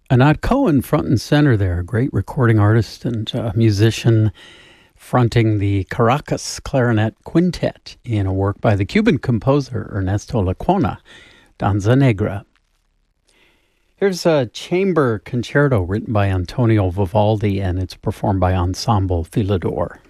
Anat Cohen front and center there, a great recording artist and musician fronting the Caracas Clarinet Quintet in a work by the Cuban composer Ernesto Lecuona, Danza Negra. Here's a chamber concerto written by Antonio Vivaldi, and it's performed by Ensemble Filador.